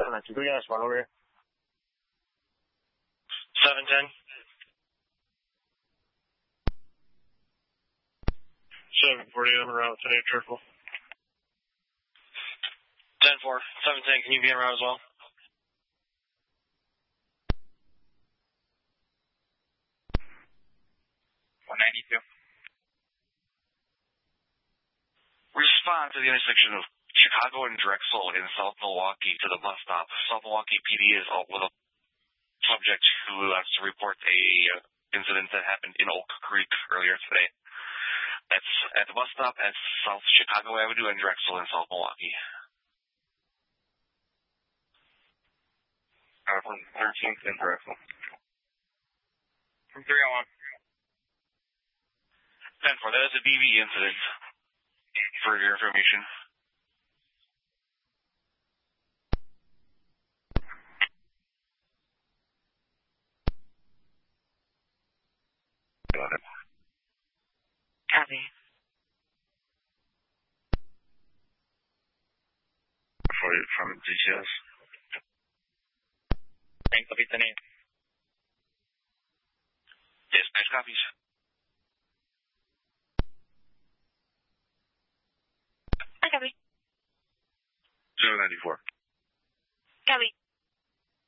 792, yeah, spot over here. 710. 740, I'm around today, Churchill. 10-4, 710, can you be en route as well? Respond to the intersection of Chicago and Drexel in South Milwaukee to the bus stop. South Milwaukee PD is out with a subject who has to report a incident that happened in Oak Creek earlier today. That's at the bus stop at South Chicago Avenue and Drexel in South Milwaukee. From 13th and Drexel. From 301. 10-4, that is a DV incident. For your information. Got it. Copy. From GCS. Copy, 10-8. Dispatch copies. Copy. 094. Copy.